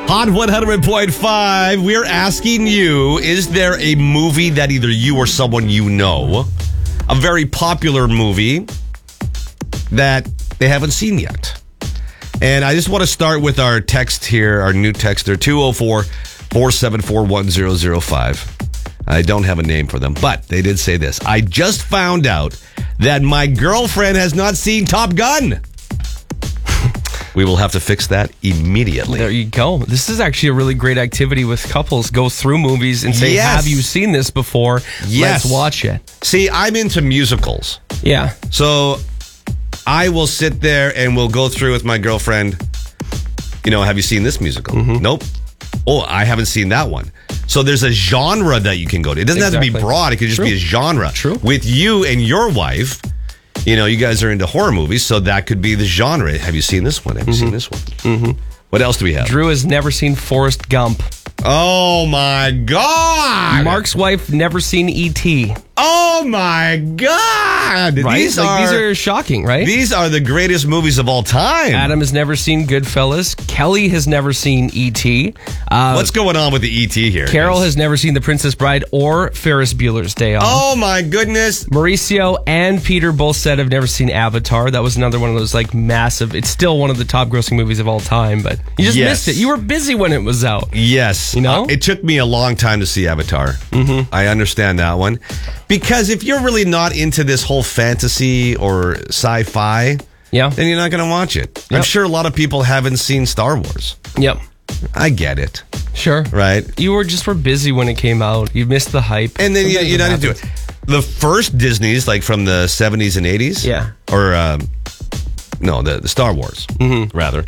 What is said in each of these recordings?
Hot 100.5, we're asking you, is there a movie that either you or someone you know, a very popular movie that they haven't seen yet? And I just want to start with our text here, our new texter, 204-474-1005. I don't have a name for them, but they did say this. I just found out that my girlfriend has not seen Top Gun. We will have to fix that immediately. There you go. This is actually a really great activity with couples. Go through movies and say, Yes. have you seen this before? Yes. Let's watch it. See, I'm into musicals. Yeah. So I will sit there and we'll go through with my girlfriend, have you seen this musical? Mm-hmm. Nope. Oh, I haven't seen that one. So there's a genre that you can go to. It doesn't have to be Exactly. broad. It could just be a genre. True. With you and your wife, you guys are into horror movies, so that could be the genre. Have you seen this one? Have you seen this one? Mm-hmm. What else do we have? Drew has never seen Forrest Gump. Oh, my God. Mark's wife never seen E.T. Oh, my God. Right? These These are shocking, right? These are the greatest movies of all time. Adam has never seen Goodfellas. Kelly has never seen E.T. What's going on with the E.T. here? Carol has never seen The Princess Bride or Ferris Bueller's Day Off. Oh, my goodness. Mauricio and Peter both said have never seen Avatar. That was another one of those massive. It's still one of the top grossing movies of all time, but you just missed it. You were busy when it was out. Yes. It took me a long time to see Avatar. Mm-hmm. I understand that one. Because if you're really not into this whole fantasy or sci-fi, then you're not going to watch it. Yep. I'm sure a lot of people haven't seen Star Wars. Yep. I get it. Sure. Right? You were busy when it came out. You missed the hype. And then you're not into it. The first Disney's, from the 70s and 80s. Yeah. Or, no, the Star Wars, rather.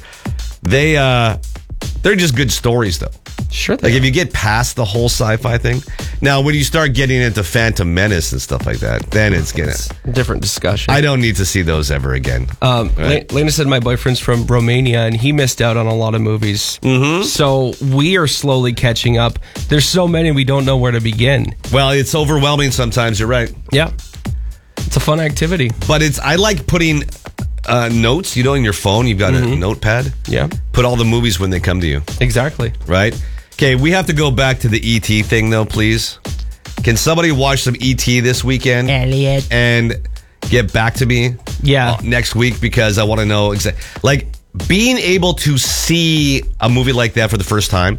They're just good stories, though. Sure. If you get past the whole sci-fi thing. Now, when you start getting into Phantom Menace and stuff like that, then it's going to... different discussion. I don't need to see those ever again. Right? Lena said my boyfriend's from Romania and he missed out on a lot of movies. Mm-hmm. So we are slowly catching up. There's so many we don't know where to begin. Well, it's overwhelming sometimes. You're right. Yeah. It's a fun activity. But I like putting notes, in your phone. You've got a notepad. Yeah. Put all the movies when they come to you. Exactly. Right? Okay, we have to go back to the E.T. thing, though, please. Can somebody watch some E.T. this weekend? Elliot. And get back to me next week, because I want to know exactly. Being able to see a movie like that for the first time,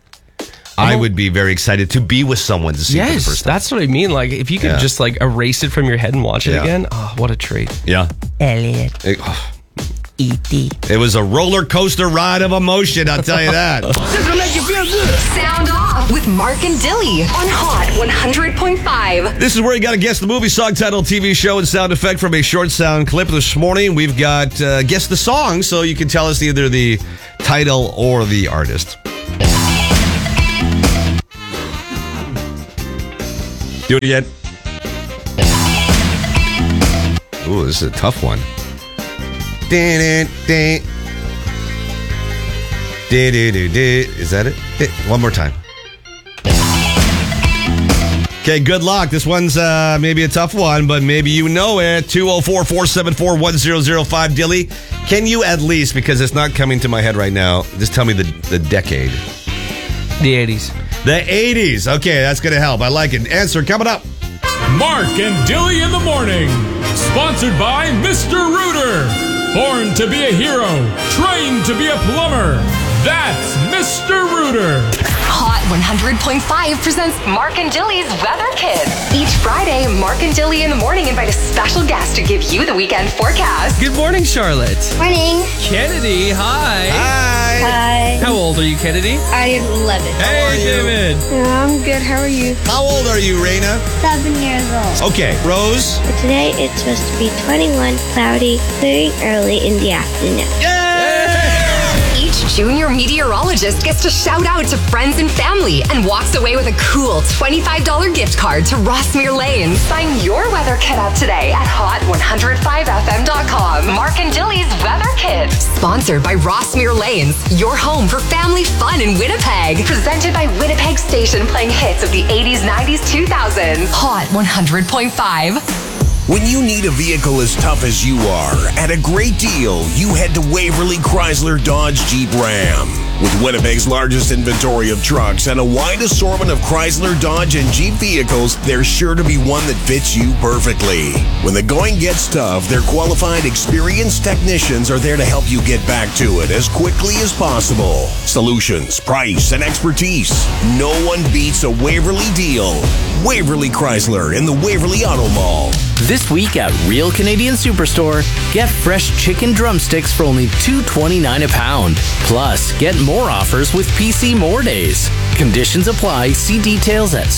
I would be very excited to be with someone to see it for the first time. That's what I mean. If you could just erase it from your head and watch it again, oh, what a treat. Yeah. Elliot. E.T. It was a roller coaster ride of emotion, I'll tell you that. This will make you feel good. Sound Off with Mark and Dilly on Hot 100.5. This is where you got to guess the movie, song title, TV show, and sound effect from a short sound clip. This morning, we've got guess the song, so you can tell us either the title or the artist. Do it again. Ooh, this is a tough one. Is that it? One more time. Okay, good luck. This one's maybe a tough one, but maybe you know it. 204-474-1005. Dilly, can you at least, because it's not coming to my head right now, just tell me the decade? The 80s. The 80s. Okay, that's going to help. I like it. Answer coming up. Mark and Dilly in the morning. Sponsored by Mr. Rooter. Born to be a hero. Trained to be a plumber. That's Mr. Rooter. Hot 100.5 presents Mark and Dilly's Weather Kids. Each Friday, Mark and Dilly in the morning invite a special guest to give you the weekend forecast. Good morning, Charlotte. Morning. Kennedy, hi. Hi. How old are you, Kennedy? I am 11. Hey, David. I'm good. How are you? How old are you, Raina? 7 years old. Okay, Rose? But today it's supposed to be 21, cloudy, clearing early in the afternoon. Each junior meteorologist gets to shout out to friends and family and walks away with a cool $25 gift card to Rossmere Lane. Sign your weather kit up today at hot105fm.com. Mark and Dilly's Weather Kit. Sponsored by Rossmere Lanes, your home for family fun in Winnipeg. Presented by Winnipeg Station, playing hits of the 80s, 90s, 2000s. Hot 100.5. When you need a vehicle as tough as you are, at a great deal, you head to Waverly Chrysler Dodge Jeep Ram. With Winnipeg's largest inventory of trucks and a wide assortment of Chrysler, Dodge, and Jeep vehicles, there's sure to be one that fits you perfectly. When the going gets tough, their qualified, experienced technicians are there to help you get back to it as quickly as possible. Solutions, price, and expertise. No one beats a Waverly deal. Waverly Chrysler in the Waverly Auto Mall. This week at Real Canadian Superstore, get fresh chicken drumsticks for only $2.29 a pound. Plus, get more offers with PC More Days. Conditions apply. See details at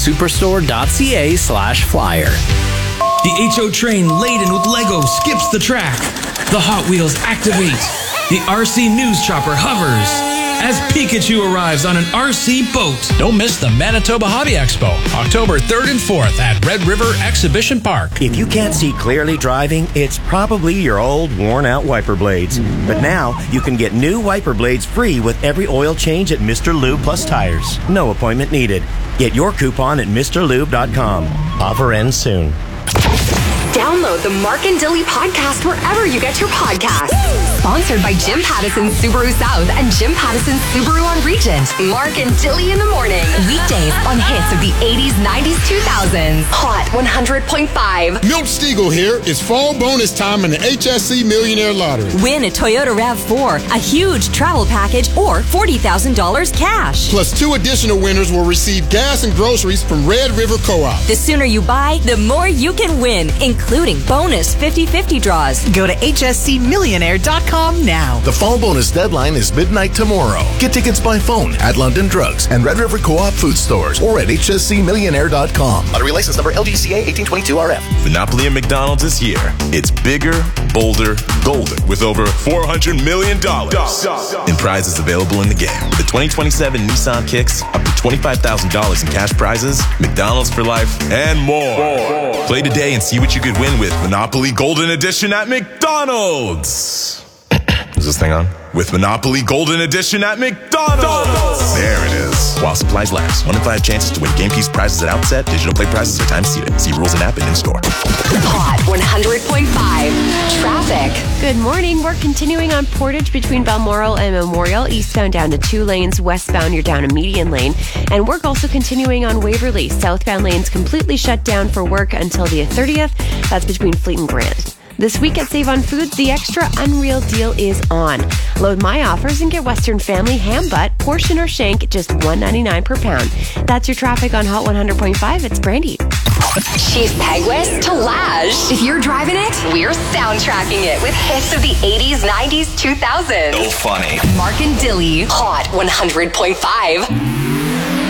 superstore.ca/flyer. The HO train laden with Lego skips the track. The Hot Wheels activate. The RC News Chopper hovers as Pikachu arrives on an RC boat. Don't miss the Manitoba Hobby Expo, October 3rd and 4th at Red River Exhibition Park. If you can't see clearly driving, it's probably your old, worn-out wiper blades. But now, you can get new wiper blades free with every oil change at Mr. Lube Plus Tires. No appointment needed. Get your coupon at MrLube.com. Offer ends soon. Download the Mark and Dilly podcast wherever you get your podcasts. Sponsored by Jim Pattison Subaru South and Jim Pattison Subaru on Regent. Mark and Dilly in the morning. Weekdays on hits of the 80s, 90s, 2000s. Hot 100.5. Milt Stegall here. It's fall bonus time in the HSC Millionaire Lottery. Win a Toyota RAV4, a huge travel package, or $40,000 cash. Plus 2 additional winners will receive gas and groceries from Red River Co-op. The sooner you buy, the more you can win, including bonus 50-50 draws. Go to hscmillionaire.com now. The fall bonus deadline is midnight tomorrow. Get tickets by phone at London Drugs and Red River Co-op food stores or at hscmillionaire.com. Lottery license number LGCA 1822RF. Monopoly at McDonald's this year. It's bigger, bolder, golden with over $400 million in prizes available in the game. The 2027 Nissan Kicks, up to $25,000 in cash prizes, McDonald's for life, and more. Play today and see what you could win with Monopoly Golden Edition at McDonald's. Is this thing on? With Monopoly Golden Edition at McDonald's. There it is. While supplies last. 1 in 5 chances to win game piece prizes at outset. Digital play prizes are time seated. See rules and app and in-store. Hot 100.5. Traffic. Good morning. We're continuing on Portage between Balmoral and Memorial. Eastbound down to 2 lanes. Westbound, you're down a median lane. And work also continuing on Waverly. Southbound lanes completely shut down for work until the 30th. That's between Fleet and Grant. This week at Save on Foods, the extra Unreal deal is on. Load my offers and get Western Family ham butt, portion or shank, just $1.99 per pound. That's your traffic on Hot 100.5. It's Brandy. Chief Peguis to Lash. If you're driving it, we're soundtracking it with hits of the 80s, 90s, 2000s. So funny. Mark and Dilly, Hot 100.5.